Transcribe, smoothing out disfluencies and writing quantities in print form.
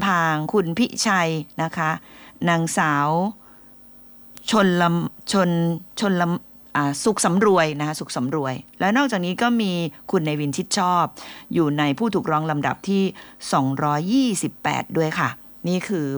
ทางคุณพิชัยนะคะนางสาวชนลำชนลำสุขสำรวยนะคะสุขสำรวยและนอกจากนี้ก็มีคุณในวินชิดชอบอยู่ในผู้ถูกร้องลำดับที่228ด้วยค่ะนี่คือ